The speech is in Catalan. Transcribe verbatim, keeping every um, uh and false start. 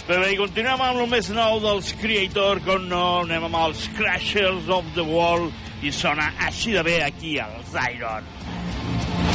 Però bé, continuem amb el més nou dels Creator, com no, anem amb els Crashers of the World, i sona així de bé aquí, als Iron.